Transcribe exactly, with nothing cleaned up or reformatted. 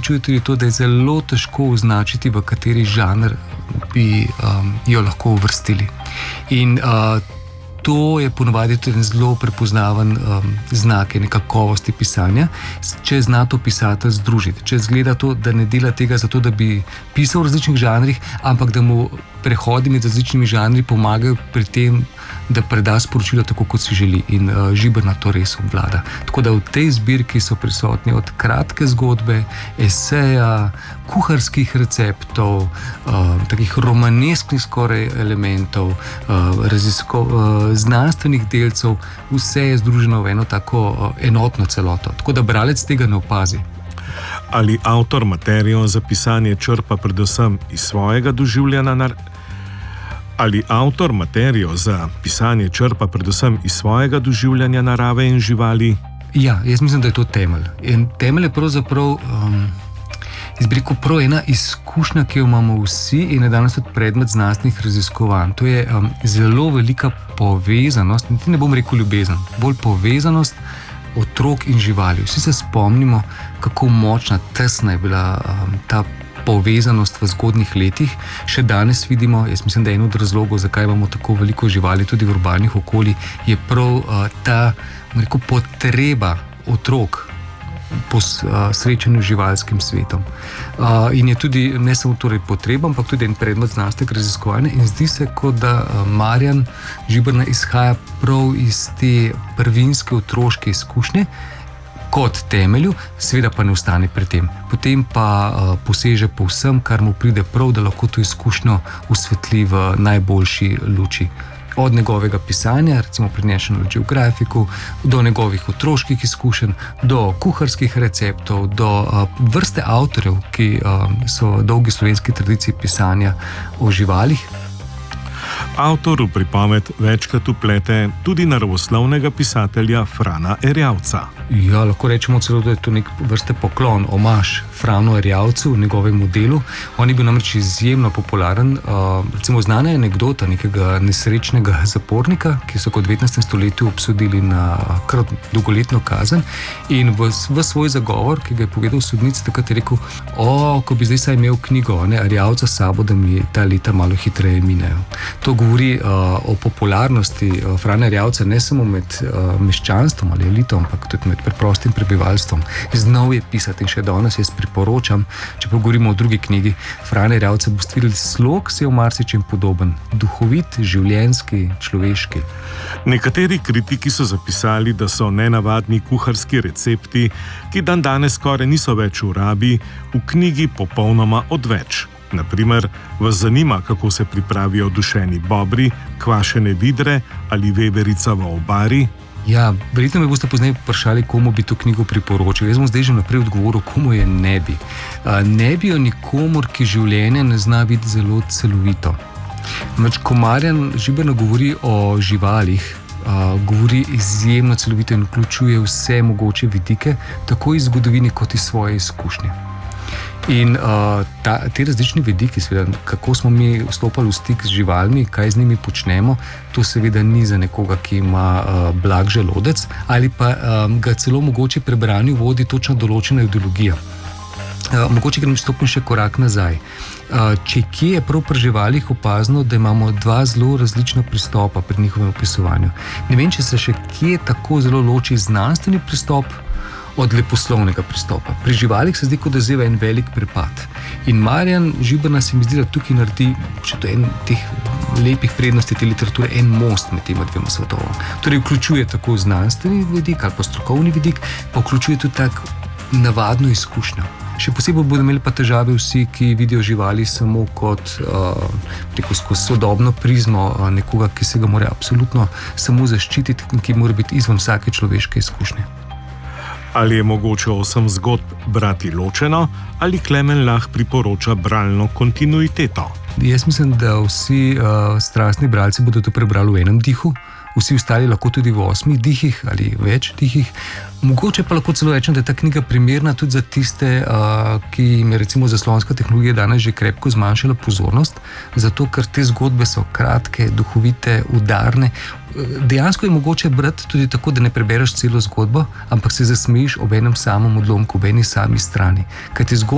vključuje tudi to, da je zelo težko označiti, v kateri žanr bi um, jo lahko uvrstili. In uh, to je ponovadi tudi zelo prepoznaven um, znak ene kakovosti pisanja, če zna to pisatelj združiti. Če zgleda to, da ne dela tega zato, da bi pisal v različnih žanrih, ampak da mu prehodi med različnimi žanri pomagajo pri tem, da preda sporočilo tako, kot si želi. In uh, Žiberna to res obvlada. Tako da v tej zbirki so prisotni od kratke zgodbe, eseja, kuharskih receptov, uh, takih romanesknih skoraj elementov, uh, razisko, uh, znanstvenih delcev, vse je združeno v eno tako uh, enotno celoto. Tako da bralec tega ne opazi. Ali avtor materijo za pisanje črpa predvsem iz svojega doživljanja nar... Ali avtor materijo za pisanje črpa predvsem iz svojega doživljanja narave in živali? Ja, jaz mislim, da je to temelj. In temelj je pravzaprav um, izbriko prav ena izkušnja, ki jo imamo vsi in je danes tudi predmet znanstvenih raziskovanj. To je um, zelo velika povezanost, niti ne bom rekel ljubezen, bolj povezanost otrok in živali. Vsi se spomnimo, kako močna, tesna je bila um, ta povezanost v zgodnjih letih. Še danes vidimo, jaz mislim, da je en od razlogov, zakaj imamo tako veliko živali tudi v urbanih okoljih, je prav uh, ta, rekel, potreba otrok po uh, srečanju z živalskim svetom. Uh, in je tudi ne samo torej potreba, ampak tudi en predmet znanstvenega raziskovanja in zdi se, kot da uh, Marjan Žiberna izhaja prav iz te prvinske otroške izkušnje kot temelju, seveda pa ne ostane pri tem. Potem pa uh, poseže po vsem, kar mu pride prav, da lahko to izkušnjo osvetli v najboljši luči. Od njegovega pisanja, recimo pri National Geographicu, do njegovih otroških izkušenj, do kuharskih receptov, do uh, vrste avtorjev, ki uh, so v dolgi slovenski tradiciji pisanja o živalih. Avtor v pripoved večkrat vplete tudi naravoslovnega pisatelja Frana Erjavca. Ja, lahko rečemo celo, da je to nek vrste poklon, omaž Franu Erjavcu, njegovemu delu. On je bil namreč izjemno popularen. Uh, recimo znana je anekdota nekega nesrečnega zapornika, ki so kot v devetnajstem stoletju obsodili na kar dolgoletno kazen in v, v svoj zagovor, ki ga je povedal sodnici, takrat je rekel, o, ko bi zdaj saj imel knjigo, ne, Erjavca s sabo, da mi ta leta malo hitreje minejo. To govori uh, o popularnosti uh, Frana Erjavca ne samo med uh, meščanstvom ali elito, ampak tudi med preprostim prebivalstvom. Znal je pisati in še danes jaz priporočam, če pa govorimo o drugi knjigi, Frana Erjavca boste videli, slog se je v marsičem podoben, duhovit, življenjski, človeški. Nekateri kritiki so zapisali, da so nenavadni kuharski recepti, ki dan danes skoraj niso več v rabi, v knjigi popolnoma odveč. Naprimer, vas zanima, kako se pripravijo dušeni bobri, kvašene vidre ali veverica v obari? Ja, verjetno me boste poznaj vprašali, komu bi to knjigo priporočil. Jaz bom zdaj že naprej odgovoril, komu je ne bi. Ne bi jo nikomur, ki življenje ne zna biti zelo celovito. Namreč, ko Marjan Žiberna govori o živalih, govori izjemno celovito in vključuje vse mogoče vidike, tako iz zgodovine kot iz svoje izkušnje. In uh, ta, te različni vidiki, seveda, kako smo mi vstopali v stik z živalmi, kaj z njimi počnemo, to seveda ni za nekoga, ki ima uh, blag želodec ali pa um, ga celo mogoče pri branju vodi točno določena ideologija. Uh, mogoče grem stopim še korak nazaj. Uh, če kje je prav pri živalih opazno, da imamo dva zelo različna pristopa pri njihovem opisovanju. Ne vem, če se še kje tako zelo loči znanstveni pristop od leposlovnega pristopa. Pri živalih se zdi, kot da zeva en velik prepad. In Marjan Žiberna se mi zdi, da tukaj naredi, če to je en teh lepih prednosti te literature, en most med tema dvema svetovoma. Torej vključuje tako znanstveni vidik ali pa strokovni vidik, pa vključuje tudi tak navadno izkušnjo. Še posebej bodo imeli pa težave vsi, ki vidijo živali samo kot uh, preko skozi sodobno prizmo uh, nekoga, ki se ga mora absolutno samo zaščititi in ki mora biti izven vsake človeške izkušnje. Ali je mogoče osem zgodb brati ločeno, ali Klemen Lah priporoča bralno kontinuiteto? Jaz mislim, da vsi uh, strastni bralci bodo to prebrali v enem dihu, vsi ostali lahko tudi v osmih dihih ali več dihih. Mogoče pa lahko celo rečem, da je ta knjiga primerna tudi za tiste, uh, ki jim je recimo zaslonska tehnologija danes že krepko zmanjšala pozornost, zato ker te zgodbe so kratke, duhovite, udarne. Dejansko je mogoče brati tudi tako, da ne prebereš celo zgodbo, ampak se zasmejiš ob enem samem odlomku, ob eni sami strani. Kajti zgodba